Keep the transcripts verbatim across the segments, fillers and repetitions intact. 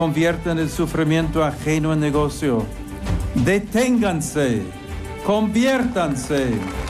Conviertan el sufrimiento ajeno en negocio. Deténganse, conviértanse.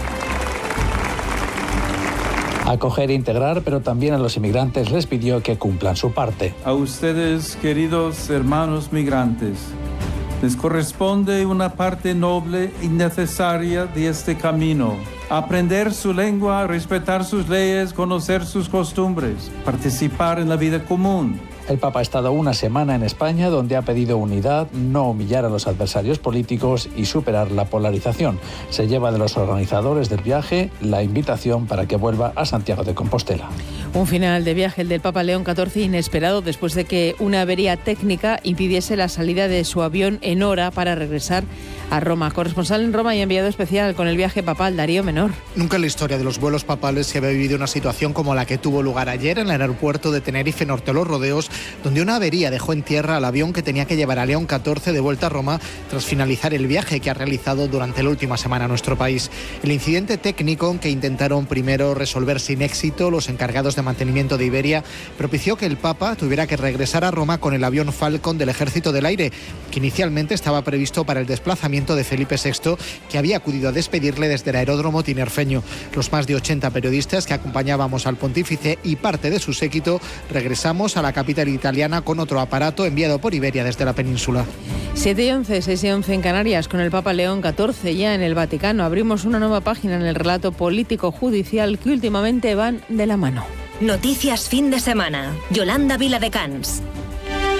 Acoger e integrar, pero también a los inmigrantes les pidió que cumplan su parte. A ustedes, queridos hermanos migrantes, les corresponde una parte noble y necesaria de este camino. Aprender su lengua, respetar sus leyes, conocer sus costumbres, participar en la vida común. El Papa ha estado una semana en España, donde ha pedido unidad, no humillar a los adversarios políticos y superar la polarización. Se lleva de los organizadores del viaje la invitación para que vuelva a Santiago de Compostela. Un final de viaje, el del Papa León catorce, inesperado después de que una avería técnica impidiese la salida de su avión en hora para regresar a Roma. Corresponsal en Roma y enviado especial con el viaje papal, Darío Menor. Nunca en la historia de los vuelos papales se había vivido una situación como la que tuvo lugar ayer en el aeropuerto de Tenerife, Norte de los Rodeos, donde una avería dejó en tierra al avión que tenía que llevar a León catorce de vuelta a Roma tras finalizar el viaje que ha realizado durante la última semana a nuestro país. El incidente técnico, que intentaron primero resolver sin éxito los encargados de mantenimiento de Iberia, propició que el Papa tuviera que regresar a Roma con el avión Falcon del Ejército del Aire, que inicialmente estaba previsto para el desplazamiento de Felipe sexto, que había acudido a despedirle desde el aeródromo tinerfeño. Los más de ochenta periodistas que acompañábamos al pontífice y parte de su séquito regresamos a la capital italiana con otro aparato enviado por Iberia desde la península. siete y once, seis y once en Canarias, con el Papa León catorce ya en el Vaticano. Abrimos una nueva página en el relato político-judicial que últimamente van de la mano. Noticias fin de semana. Yolanda Viladecans.